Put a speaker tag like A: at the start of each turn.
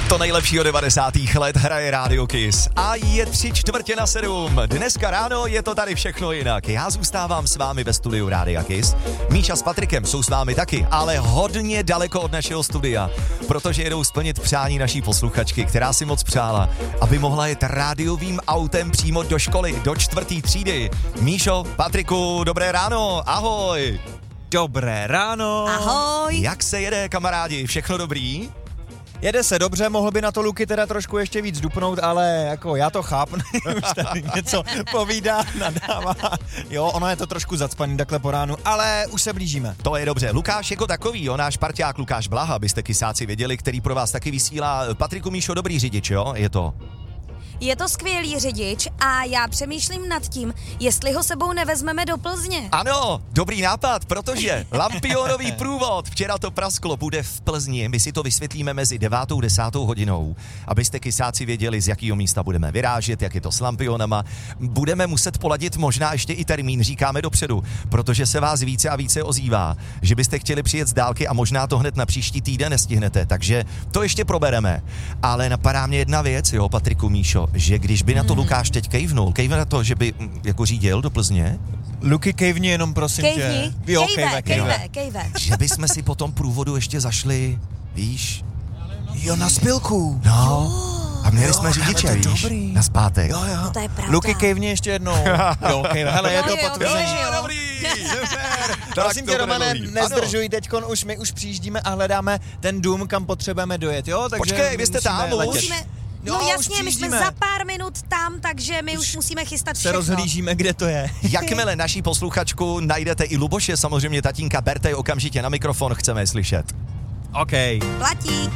A: To nejlepší od 90. let hraje Radio Kiss. A je 6:45. Dneska ráno je to tady všechno jinak. Já zůstávám s vámi ve studiu Rádia Kiss. Míša s Patrikem jsou s vámi taky, ale hodně daleko od našeho studia, protože jedou splnit přání naší posluchačky, která si moc přála, aby mohla jet rádiovým autem přímo do školy, do 4. třídy. Míšo, Patriku, dobré ráno, ahoj.
B: Dobré ráno.
C: Ahoj.
A: Jak se jede, kamarádi, všechno dobrý?
B: Jede se dobře, mohl by na to Luky teda trošku ještě víc dupnout, ale jako já to chápu, už tady něco povídá, nadává. Jo, ono je to trošku zacpaný takhle po ránu, ale už se blížíme.
A: To je dobře. Lukáš jako takový, náš parťák Lukáš Blaha, abyste kysáci věděli, který pro vás taky vysílá. Patriku, Míšo, dobrý řidič, jo? Je to?
C: Je to skvělý řidič a já přemýšlím nad tím, jestli ho sebou nevezmeme do Plzně.
A: Ano, dobrý nápad, protože lampionový průvod, včera to prasklo, bude v Plzni, my si to vysvětlíme mezi 9. a 10. hodinou, abyste kysáci věděli, z jakého místa budeme vyrážet, jak je to s lampionama. Budeme muset poladit možná ještě i termín, říkáme dopředu, protože se vás více a více ozývá, že byste chtěli přijet z dálky a možná to hned na příští týden nestihnete, takže to ještě probereme. Ale napadá mě jedna věc, jo, Patriku, Míšo, že když by na to Lukáš teď kejvnul na to, že by jako řídil do Plzně?
B: Luky, kejvni jenom, prosím tě. Jo,
C: kejve.
A: Že bychom si po tom průvodu ještě zašli, víš?
B: Jo, na spilku.
A: No. A měli jsme řidiče, víš?
B: Dobrý.
A: Na zpátek.
B: Jo.
C: No to je pravda.
B: Luky, kejvni ještě jednou. Jo, kejve. Hele, je to potvrzení.
A: Dobrý, super.
B: Prosím tě, Romane, nezdržuj, teďkon my už přijíždíme a hledáme ten dům, kam potřebujeme dojet, jo? Takže
A: počkej, vy jste tam už?
C: No jasně, my jsme za pár minut tam, takže my už musíme chystat všechno.
B: Se rozhlížíme, kde to je.
A: Jakmile naší posluchačku najdete i Luboše, samozřejmě tatínka, berte ji okamžitě na mikrofon, chceme je slyšet.
B: OK.
C: Platí.